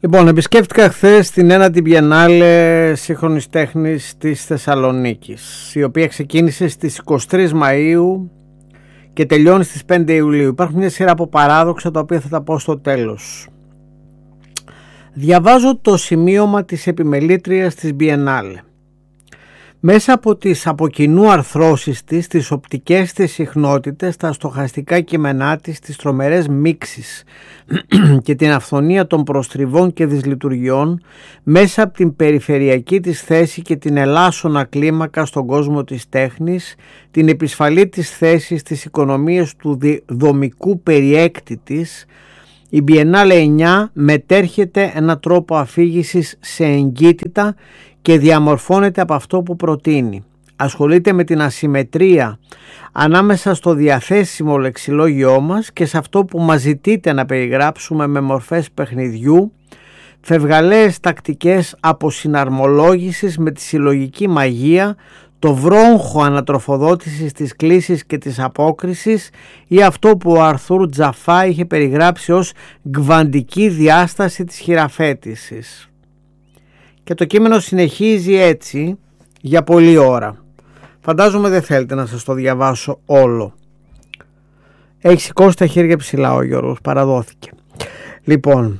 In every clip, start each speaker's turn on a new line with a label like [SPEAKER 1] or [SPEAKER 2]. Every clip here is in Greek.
[SPEAKER 1] Λοιπόν, επισκέφτηκα χθες την ένατη Biennale σύγχρονης τέχνης της Θεσσαλονίκης, η οποία ξεκίνησε στις 23 Μαΐου και τελειώνει στις 5 Ιουλίου. Υπάρχουν μια σειρά από παράδοξα τα οποία θα τα πω στο τέλος. Διαβάζω το σημείωμα της επιμελήτριας της Biennale. Μέσα από τις από κοινού αρθρώσεις της, τις οπτικές της συχνότητες, τα στοχαστικά κείμενά της, τις τρομερές μίξεις και την αυθονία των προστριβών και δυσλειτουργιών, μέσα από την περιφερειακή της θέση και την ελάσσονα κλίμακα στον κόσμο της τέχνης, την επισφαλή της θέση στις οικονομίες του δομικού περιέκτη της, η Biennale 9 μετέρχεται ένα τρόπο αφήγησης σε εγκύτητα και διαμορφώνεται από αυτό που προτείνει. Ασχολείται με την ασυμμετρία ανάμεσα στο διαθέσιμο λεξιλόγιό μας και σε αυτό που μας ζητείτε να περιγράψουμε με μορφές παιχνιδιού, φευγαλαίες τακτικές αποσυναρμολόγησης με τη συλλογική μαγεία, το βρόγχο ανατροφοδότησης της κλίσης και της απόκρισης ή αυτό που ο Αρθούρ Τζαφά είχε περιγράψει ως γκβαντική διάσταση της χειραφέτησης. Και το κείμενο συνεχίζει έτσι για πολλή ώρα. Φαντάζομαι δεν θέλετε να σας το διαβάσω όλο. Έχει σηκώσει τα χέρια ψηλά ο Γιώργος, παραδόθηκε. Λοιπόν,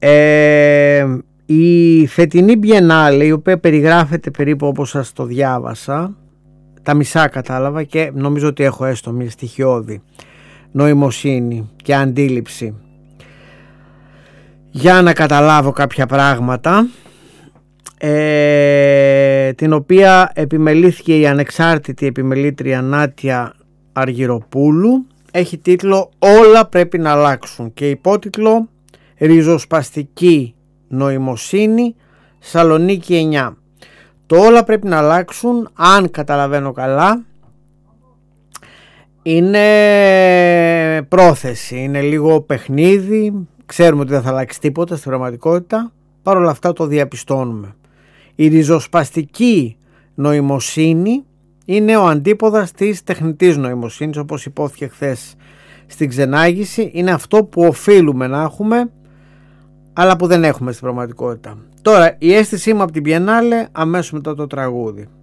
[SPEAKER 1] η φετινή Biennale, η οποία περιγράφεται περίπου όπως σας το διάβασα, τα μισά κατάλαβα και νομίζω ότι έχω έστω μια στοιχειώδη νοημοσύνη και αντίληψη για να καταλάβω κάποια πράγματα, την οποία επιμελήθηκε η ανεξάρτητη επιμελήτρια Νάτια Αργυροπούλου. Έχει τίτλο «Όλα πρέπει να αλλάξουν» και υπότιτλο «Ριζοσπαστική νοημοσύνη Σαλονίκη 9». Το «Όλα πρέπει να αλλάξουν», αν καταλαβαίνω καλά, είναι πρόθεση, είναι λίγο παιχνίδι. Ξέρουμε ότι δεν θα αλλάξει τίποτα στην πραγματικότητα, παρ' όλα αυτά το διαπιστώνουμε. Η ριζοσπαστική νοημοσύνη είναι ο αντίποδας της τεχνητής νοημοσύνης, όπως υπόθηκε χθες στην ξενάγηση. Είναι αυτό που οφείλουμε να έχουμε, αλλά που δεν έχουμε στην πραγματικότητα. Τώρα, η αίσθησή μου από την Biennale αμέσως μετά το τραγούδι.